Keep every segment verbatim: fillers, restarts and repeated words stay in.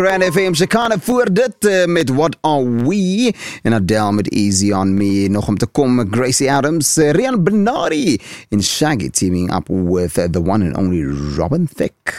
Grand F M, Shakana voor dit uh, met What Are We? En Adele met Easy On Me. Nog om te komen, Gracie Adams, uh, Rian Benari en Shaggy teaming up with uh, the one and only Robin Thicke.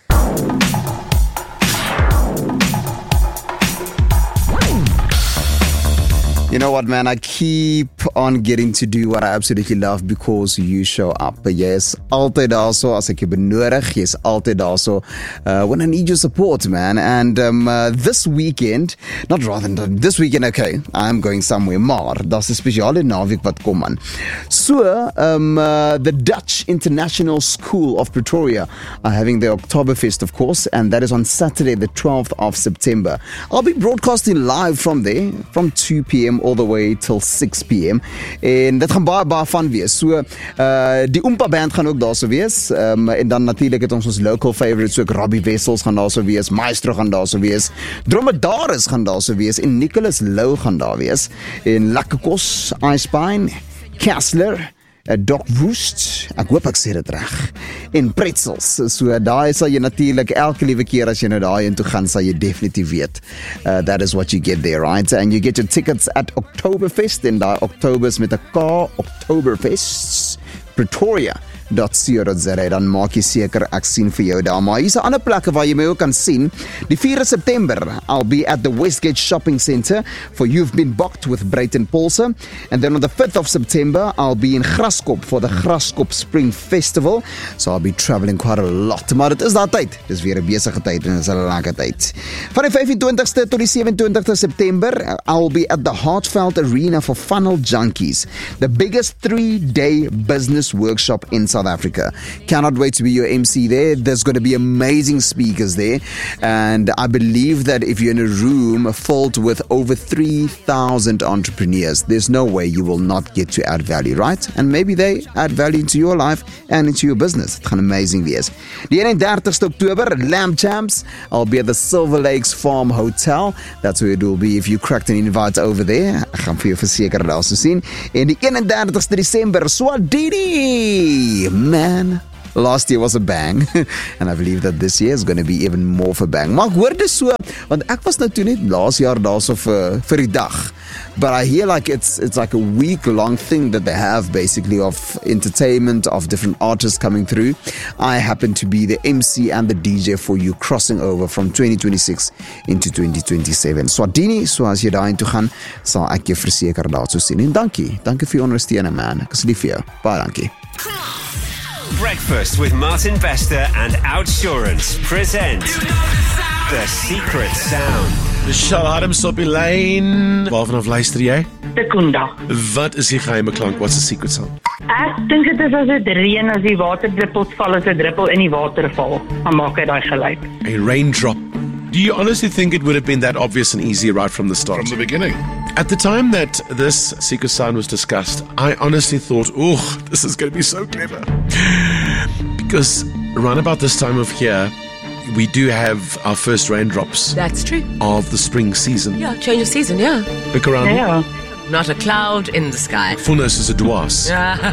You know what, man? I keep on getting to do what I absolutely love because you show up. Yes, altyd daar so as ek jou benodig. Yes, altyd daar so uh, when I need your support, man. And um, uh, this weekend, not rather than this weekend, okay, I'm going somewhere, maar daar's 'n spesiale naweek wat kom aan. So, um, uh, the Dutch International School of Pretoria are having their Oktoberfest, of course, and that is on Saturday, the twelfth of September. I'll be broadcasting live from there from two p.m. all the way till six p.m. En dit gaan baie baie van wees. So uh, die Oompa band gaan ook daar so wees. Um, en dan natuurlik het ons ons local favorites, so ook Robbie Wessels gaan daar so wees, Maestro gaan daar so wees, Dromedaris gaan daar so wees en Nicholas Lou gaan daar wees. En Lekker Kos, Icebine, Kessler, Uh, Doc Woest, ek hoop ek sê dit reg, en Pretzels. So daai sal jy natuurlik elke liewe keer as jy nou daai in toe gaan, sal jy definitief weet. Uh, that is what you get there, right? And you get your tickets at Oktoberfest, en daai Oktobers met 'n K, Oktoberfest, Pretoria. .co.za, dan maak jy seker ek sien vir jou daar. Maar hier's 'n ander plekke waar jy my ook kan sien. Die vierde September, I'll be at the Westgate Shopping Centre for You've Been Booked with Brayton Paulse. And then on the fifth of September, I'll be in Graskop for the Graskop Spring Festival. So I'll be traveling quite a lot. Maar dit is daai tyd. Dis weer 'n besige tyd en dit is 'n lekker tyd. Van die vyf-en-twintigste tot die sewe-en-twintigste September, I'll be at the Hartfeld Arena for Funnel Junkies, the biggest three-day business workshop in South Africa. Cannot wait to be your M C there. There's going to be amazing speakers there, and I believe that if you're in a room filled with over three thousand entrepreneurs, there's no way you will not get to add value, right? And maybe they add value into your life and into your business. It gaan amazing wees. Die eenendertigste Oktober, Lamb Champs, I'll be at the Silver Lakes Farm Hotel. That's where it will be if you cracked an invite over there. Ek gaan vir jou verseker daar so sien. En die eenendertigste Desember, Swadini. Man, last year was a bang, and I believe that this year is going to be even more of a bang. Maar ek hoor dis so, want ek was nou toe net laas jaar daar so vir, vir die dag. But I hear like it's it's like a week-long thing that they have, basically, of entertainment, of different artists coming through. I happen to be the M C and the D J for you, crossing over from twenty twenty-six into twenty twenty-seven. Swadini, so as jy daarin toe gaan, sal ek jou verseker daar so sien. En dankie, dankie vir jou ondersteuning, man. Ek is lief vir jou. Baie dankie. Breakfast with Martin Bester and Outsurance present The Secret Sound. Michelle Adams op die lyn. Waarvan af luister jy? Sekunda. Wat is die geheime klank? What's the secret sound? Ek dink dit is as dit reën, as die waterdruppels val, as 'n druppel in die water val, dan maak hy daai geluid. A raindrop. Do you honestly think it would have been that obvious and easy right from the start? From the beginning. At the time that this secret sound was discussed, I honestly thought, oh, this is going to be so clever. Because around about this time of year, we do have our first raindrops. That's true. Of the spring season. Yeah, change of season, yeah. Look around. Ja. Not a cloud in the sky. Fullness is a dwaas.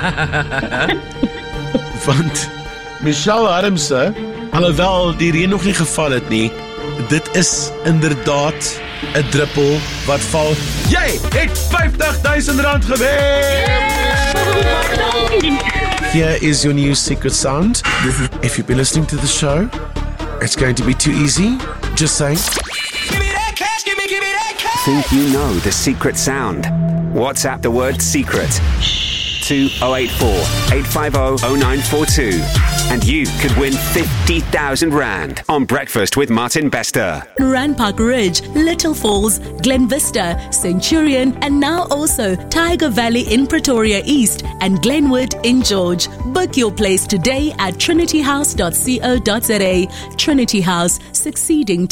Want Michelle Adams, alhoewel die reën nog nie geval het nie, dit is inderdaad 'n druppel wat val. Jy het vyftig duisend rand gewen! Here is your new secret sound. If you've been listening to the show, it's going to be too easy. Just saying. Give me that cash, give me, give me that cash. Think you know the secret sound? WhatsApp the word secret to oh eight four, eight five oh, oh nine four two and you could win fifty thousand rand on Breakfast with Martin Bester. Randpark Ridge, Little Falls, Glen Vista, Centurion, and now also Tiger Valley in Pretoria East and Glenwood in George. Book your place today at trinity house dot co dot za. Trinity House, succeeding